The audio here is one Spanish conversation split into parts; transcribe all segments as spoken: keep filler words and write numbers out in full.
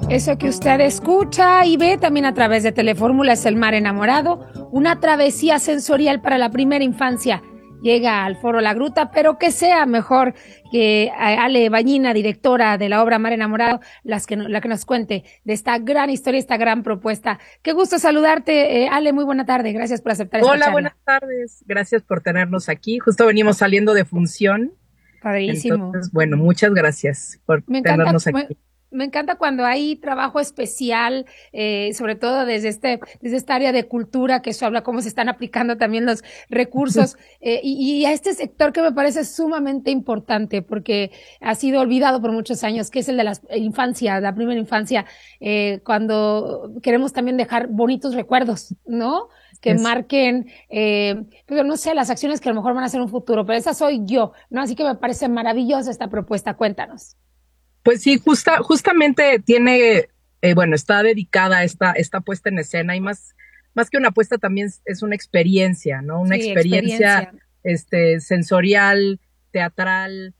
Eso que usted escucha y ve también a través de Telefórmula es El Mar Enamorado, una travesía sensorial para la primera infancia. Llega al Foro La Gruta, pero que sea mejor que Ale Bañina, directora de la obra Mar Enamorado, las que, la que nos cuente de esta gran historia, esta gran propuesta. Qué gusto saludarte, eh, Ale, muy buena tarde, gracias por aceptar esta Hola, charla. buenas tardes, gracias por tenernos aquí. Justo venimos saliendo de función, Padrísimo. entonces, bueno, muchas gracias por Me encanta, tenernos me, aquí. me encanta cuando hay trabajo especial, eh, sobre todo desde este, desde esta área de cultura, que eso habla cómo se están aplicando también los recursos, eh, y, y a este sector que me parece sumamente importante, porque ha sido olvidado por muchos años, que es el de la infancia, la primera infancia, eh, cuando queremos también dejar bonitos recuerdos, ¿no? Que Es, marquen, eh, pero no sé, las acciones que a lo mejor van a ser un futuro, pero esa soy yo, ¿no? Así que me parece maravillosa esta propuesta, cuéntanos. pues sí, justa, justamente tiene, eh, bueno, está dedicada a esta, esta puesta en escena y más, más que una puesta también es, es una experiencia, ¿no? Una Sí, experiencia, experiencia. este, sensorial, teatral,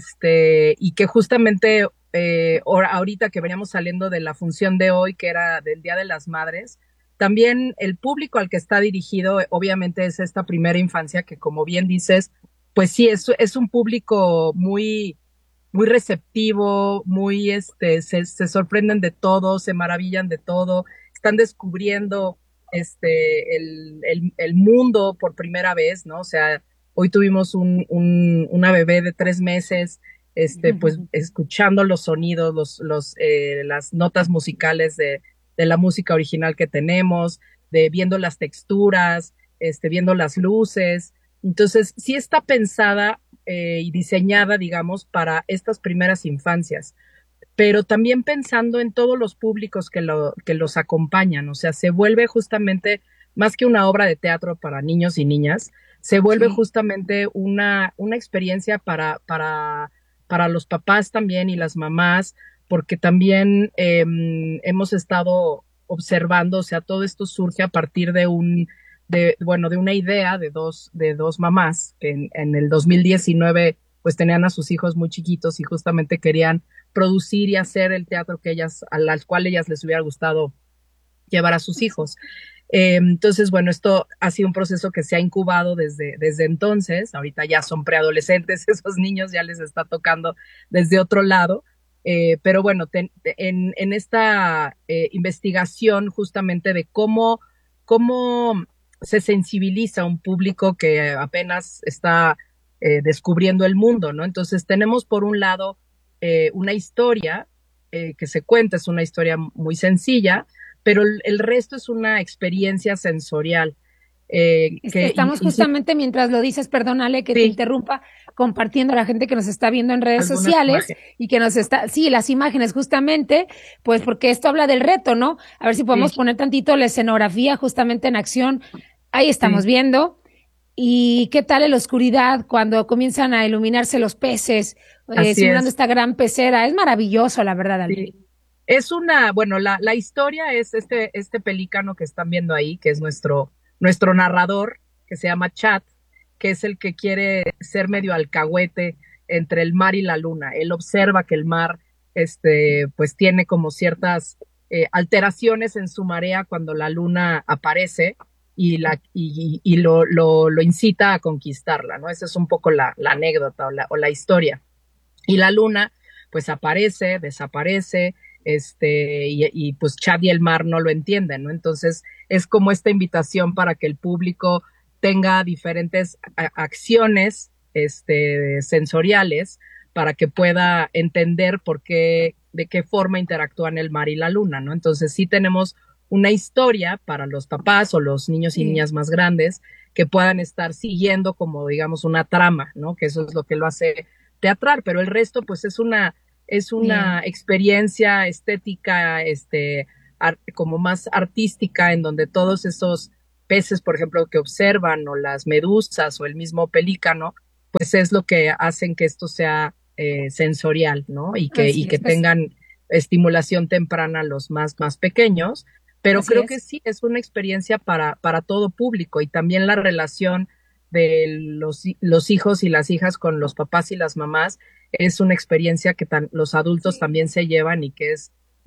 este, y que justamente eh, ahora- ahorita que veníamos saliendo de la función de hoy, que era del Día de las Madres, también el público al que está dirigido, eh, obviamente es esta primera infancia que, como bien dices, pues sí, es, es un público muy muy receptivo, muy, este, se, se sorprenden de todo, se maravillan de todo, están descubriendo, este, el, el, el mundo por primera vez, ¿no? O sea, hoy tuvimos un, un, una bebé de tres meses, este, pues, escuchando los sonidos, los, los, eh, las notas musicales de, de la música original que tenemos, de viendo las texturas, este, viendo las luces. Entonces, sí está pensada eh, y diseñada, digamos, para estas primeras infancias, pero también pensando en todos los públicos que, lo, que los acompañan, o sea, se vuelve justamente más que una obra de teatro para niños y niñas, se vuelve Sí. justamente una, una experiencia para, para, para los papás también y las mamás, porque también eh, hemos estado observando, o sea, todo esto surge a partir de un, de, bueno, de una idea de dos, de dos mamás que en, en el dos mil diecinueve pues tenían a sus hijos muy chiquitos y justamente querían producir y hacer el teatro que ellas, al cual ellas les hubiera gustado llevar a sus hijos. Eh, entonces, bueno, esto ha sido un proceso que se ha incubado desde, desde entonces. Ahorita ya son preadolescentes, esos niños ya les está tocando desde otro lado. Eh, pero bueno, ten, en, en, esta eh, investigación justamente de cómo, cómo se sensibiliza un público que apenas está eh, descubriendo el mundo, ¿no? Entonces tenemos por un lado eh, una historia eh, que se cuenta, es una historia muy sencilla, pero el, el resto es una experiencia sensorial. Eh, Es- que, y, Estamos y sí, justamente mientras lo dices, perdónale que te sí, interrumpa, compartiendo a la gente que nos está viendo en redes algunas sociales imágenes. y que nos está, sí, las imágenes justamente, pues porque esto habla del reto, ¿no? A ver si Sí, podemos poner tantito la escenografía justamente en acción. Ahí estamos sí, viendo. ¿Y qué tal en la oscuridad cuando comienzan a iluminarse los peces, eh, así simulando es. esta gran pecera? Es maravilloso, la verdad, Ale. Sí. Es una, bueno, la, la historia es este, este pelícano que están viendo ahí, que es nuestro, nuestro narrador, que se llama Chat, que es el que quiere ser medio alcahuete entre el mar y la luna. Él observa que el mar, este, pues tiene como ciertas eh, alteraciones en su marea cuando la luna aparece y, la, y, y lo, lo, lo, incita a conquistarla, ¿no? Esa es un poco la, la anécdota o la, o la historia. Y la luna, pues aparece, desaparece, este, y, y pues Chad y el mar no lo entienden, ¿no? Entonces es como esta invitación para que el público tenga diferentes a- acciones, este, sensoriales para que pueda entender por qué, de qué forma interactúan el mar y la luna, ¿no? Entonces sí tenemos una historia para los papás o los niños y Sí, niñas más grandes que puedan estar siguiendo como digamos una trama, ¿no? Que eso es lo que lo hace teatral, pero el resto pues es una, es una bien. experiencia estética, este, ar, como más artística, en donde todos esos peces, por ejemplo, que observan, o las medusas, o el mismo pelícano, pues es lo que hacen que esto sea eh, sensorial, ¿no? Y que, y Así que es, pues, tengan estimulación temprana los más, más pequeños, pero así creo que es. sí, es una experiencia para, para todo público y también la relación de los, los hijos y las hijas con los papás y las mamás es una experiencia que tan, los adultos Sí. también se llevan y que es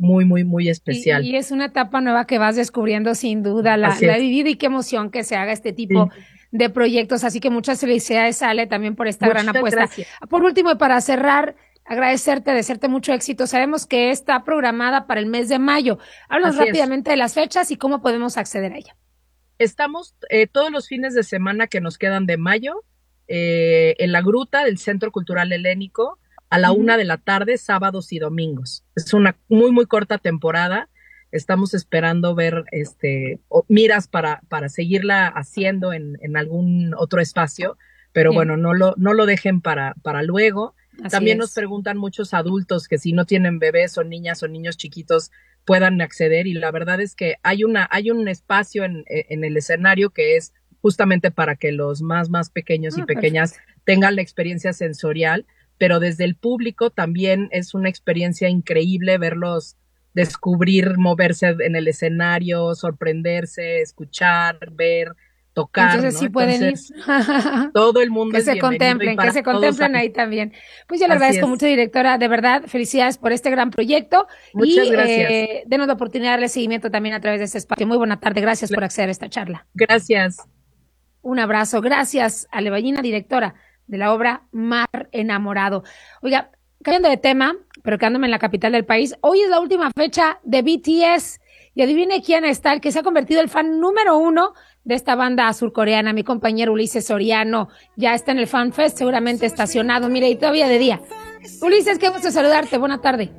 muy, muy, muy especial. Y, y es una etapa nueva que vas descubriendo sin duda, la, la he vivido y qué emoción que se haga este tipo sí. de proyectos, así que muchas felicidades, Ale, también por esta muchas gran apuesta. Gracias. Por último, y para cerrar, agradecerte, desearte mucho éxito. Sabemos que está programada para el mes de mayo. Háblanos así rápidamente es. de las fechas y cómo podemos acceder a ella. Estamos eh, todos los fines de semana que nos quedan de mayo eh, en la gruta del Centro Cultural Helénico a la uh-huh. una de la tarde, sábados y domingos. Es una muy, muy corta temporada. Estamos esperando ver este miras para, para seguirla haciendo en, en algún otro espacio, pero Bien. bueno, no lo, no lo dejen para, para luego. Así También es. Nos preguntan muchos adultos que si no tienen bebés o niñas o niños chiquitos puedan acceder, y la verdad es que hay una hay un espacio en, en el escenario que es justamente para que los más más pequeños ah, y pequeñas perfecto. tengan la experiencia sensorial, pero desde el público también es una experiencia increíble verlos descubrir, moverse en el escenario, sorprenderse, escuchar, ver, tocar. Entonces ¿no? sí pueden Entonces, ir. Todo el mundo que es se contemplen, que se contemplen ahí también. Pues yo le Así agradezco es. mucho, directora, de verdad, felicidades por este gran proyecto. Muchas y, gracias. Eh, denos la oportunidad de darle seguimiento también a través de este espacio. Muy buena tarde, gracias por acceder a esta charla. Gracias. Un abrazo, gracias a Ale Ballina, directora de la obra Mar Enamorado. Oiga, cambiando de tema, pero quedándome en la capital del país, hoy es la última fecha de B T S, y adivine quién está, el que se ha convertido el fan número uno de esta banda surcoreana. Mi compañero Ulises Soriano ya está en el Fan Fest, seguramente estacionado, mire, y todavía de día. Ulises, qué gusto saludarte, buena tarde.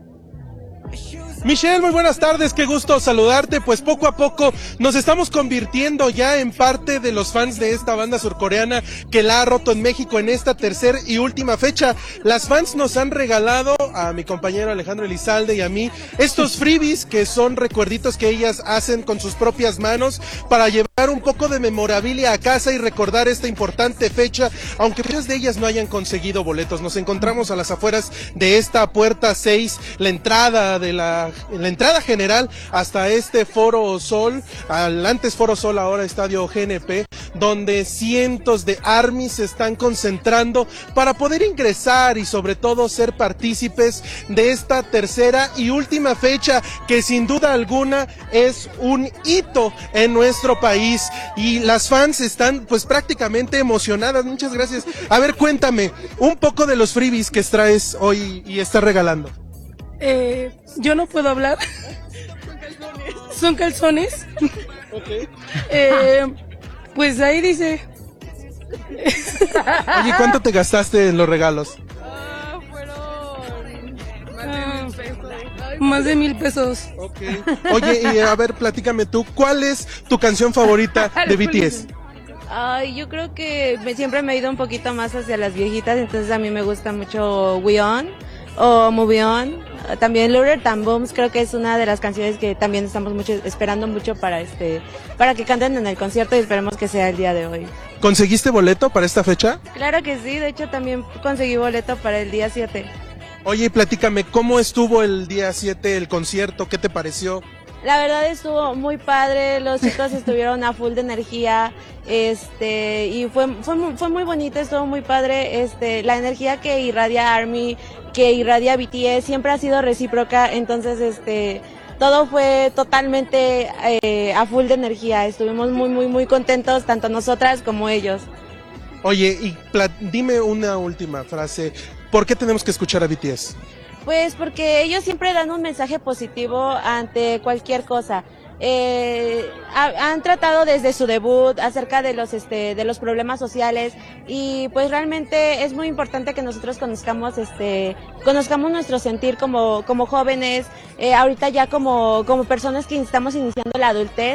Michelle, muy buenas tardes, qué gusto saludarte. Pues poco a poco nos estamos convirtiendo ya en parte de los fans de esta banda surcoreana que la ha roto en México en esta tercera y última fecha. Las fans nos han regalado a mi compañero Alejandro Elizalde y a mí estos freebies que son recuerditos que ellas hacen con sus propias manos para llevar un poco de memorabilia a casa y recordar esta importante fecha, aunque muchas de ellas no hayan conseguido boletos. Nos encontramos a las afueras de esta puerta seis, la entrada de la la entrada general hasta este Foro Sol, al antes Foro Sol, ahora Estadio G N P, donde cientos de ARMYs se están concentrando para poder ingresar y sobre todo ser partícipes de esta tercera y última fecha que sin duda alguna es un hito en nuestro país, y las fans están pues prácticamente emocionadas. Muchas gracias. A ver, cuéntame un poco de los freebies que traes hoy y estás regalando. Eh, yo no puedo hablar. Son calzones. Okay. Eh, pues ahí dice. Oye, ¿cuánto te gastaste en los regalos? Ah, fueron más de mil pesos. Más de mil pesos. Okay. Oye, y a ver, platícame tú, ¿cuál es tu canción favorita de B T S? Ay, yo creo que me, siempre me he ido un poquito más hacia las viejitas, entonces a mí me gusta mucho We On o Move On. También Louder Than Booms creo que es una de las canciones que también estamos mucho esperando mucho para este para que canten en el concierto, y esperemos que sea el día de hoy. ¿Conseguiste boleto para esta fecha? Claro que sí, de hecho también conseguí boleto para el día siete. Oye, platícame, ¿cómo estuvo el día siete el concierto? ¿Qué te pareció? La verdad estuvo muy padre, los chicos estuvieron a full de energía, este, y fue, fue, fue muy bonito, estuvo muy padre, este, la energía que irradia ARMY, que irradia B T S, siempre ha sido recíproca, entonces, este, todo fue totalmente eh, a full de energía, estuvimos muy, muy, muy contentos, tanto nosotras como ellos. Oye, y dime una última frase, ¿por qué tenemos que escuchar a B T S? Pues porque ellos siempre dan un mensaje positivo ante cualquier cosa. Eh, ha, han tratado desde su debut acerca de los este de los problemas sociales, y pues realmente es muy importante que nosotros conozcamos este conozcamos nuestro sentir como como jóvenes, eh, ahorita ya como como personas que estamos iniciando la adultez.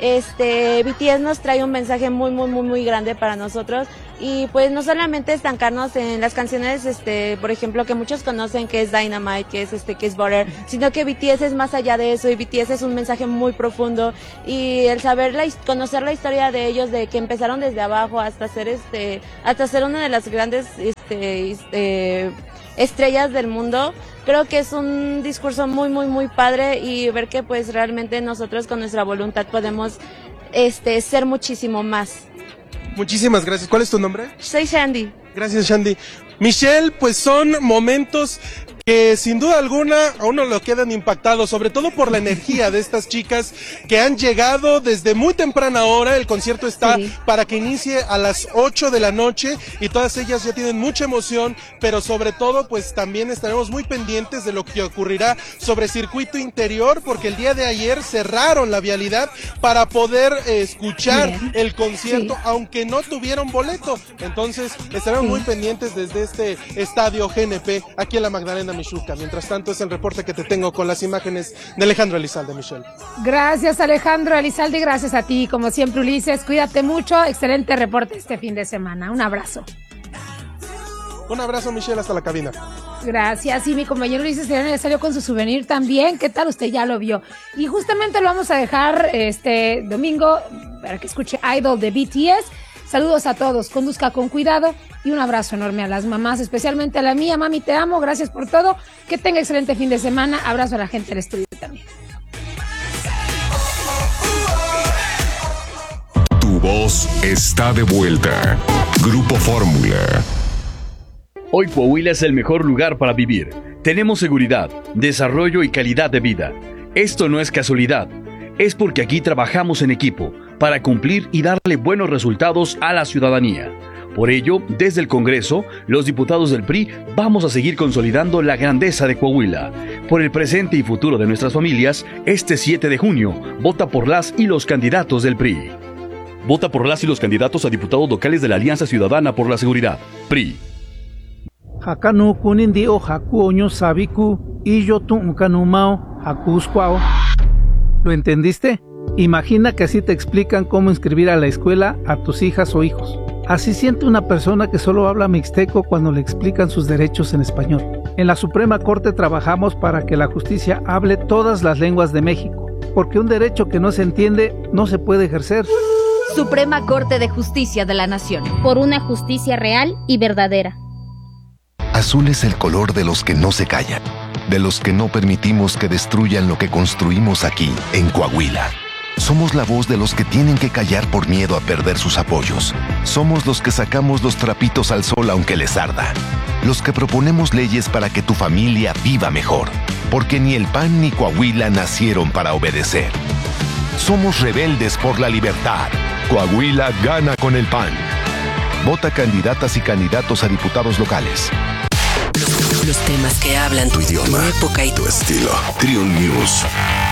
Este B T S nos trae un mensaje muy muy muy muy grande para nosotros, y pues no solamente estancarnos en las canciones, este por ejemplo que muchos conocen, que es Dynamite, que es este que es Butter, sino que B T S es más allá de eso, y B T S es un mensaje muy profundo, y el saber la, conocer la historia de ellos, de que empezaron desde abajo hasta ser este hasta ser una de las grandes este, este estrellas del mundo. Creo que es un discurso muy muy muy padre, y ver que pues realmente nosotros con nuestra voluntad podemos este ser muchísimo más. Muchísimas gracias. ¿Cuál es tu nombre? Soy Shandy. Gracias, Shandy. Michelle, pues son momentos que sin duda alguna a uno lo quedan impactados, sobre todo por la energía de estas chicas que han llegado desde muy temprana hora. El concierto está sí. para que inicie a las ocho de la noche y todas ellas ya tienen mucha emoción, pero sobre todo pues también estaremos muy pendientes de lo que ocurrirá sobre circuito interior, porque el día de ayer cerraron la vialidad para poder eh, escuchar Bien. el concierto, sí. aunque no tuvieron boleto. Entonces estaremos sí. muy pendientes desde este estadio G N P aquí en la Magdalena Mixhuca. Mientras tanto, es el reporte que te tengo con las imágenes de Alejandro Elizalde, Michelle. Gracias, Alejandro Elizalde, y gracias a ti, como siempre, Ulises. Cuídate mucho, excelente reporte este fin de semana. Un abrazo. Un abrazo, Michelle, hasta la cabina. Gracias, y mi compañero Ulises Serena salió con su souvenir también. ¿Qué tal? Usted ya lo vio. Y justamente lo vamos a dejar este domingo para que escuche Idol de B T S. Saludos a todos, conduzca con cuidado y un abrazo enorme a las mamás, especialmente a la mía. Mami, te amo, gracias por todo. Que tenga excelente fin de semana. Abrazo a la gente del estudio también. Tu voz está de vuelta. Grupo Fórmula. Hoy Coahuila es el mejor lugar para vivir. Tenemos seguridad, desarrollo y calidad de vida. Esto no es casualidad. Es porque aquí trabajamos en equipo para cumplir y darle buenos resultados a la ciudadanía. Por ello, desde el Congreso, los diputados del P R I vamos a seguir consolidando la grandeza de Coahuila. Por el presente y futuro de nuestras familias, este siete de junio, vota por las y los candidatos del P R I. Vota por las y los candidatos a diputados locales de la Alianza Ciudadana por la Seguridad, P R I. Hakanu kunindio haku oño sabiku y yo tu ukanumao hakusquao. ¿Lo entendiste? Imagina que así te explican cómo inscribir a la escuela a tus hijas o hijos. Así siente una persona que solo habla mixteco cuando le explican sus derechos en español. En la Suprema Corte trabajamos para que la justicia hable todas las lenguas de México, porque un derecho que no se entiende no se puede ejercer. Suprema Corte de Justicia de la Nación. Por una justicia real y verdadera. Azul es el color de los que no se callan, de los que no permitimos que destruyan lo que construimos aquí, en Coahuila. Somos la voz de los que tienen que callar por miedo a perder sus apoyos. Somos los que sacamos los trapitos al sol aunque les arda. Los que proponemos leyes para que tu familia viva mejor. Porque ni el P A N ni Coahuila nacieron para obedecer. Somos rebeldes por la libertad. Coahuila gana con el P A N. Vota candidatas y candidatos a diputados locales. Los temas que hablan tu idioma, tu época y tu estilo. Triun News.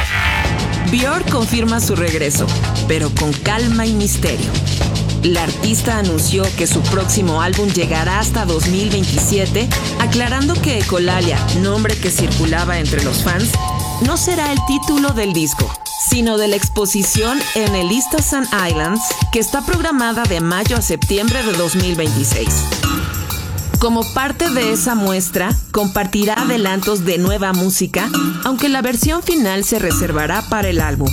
Björk confirma su regreso, pero con calma y misterio. La artista anunció que su próximo álbum llegará hasta dos mil veintisiete, aclarando que Ecolalia, nombre que circulaba entre los fans, no será el título del disco, sino de la exposición en el East Sun Islands, que está programada de mayo a septiembre de dos mil veintiséis. Como parte de esa muestra, compartirá adelantos de nueva música, aunque la versión final se reservará para el álbum.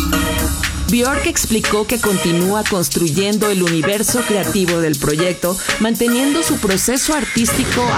Björk explicó que continúa construyendo el universo creativo del proyecto, manteniendo su proceso artístico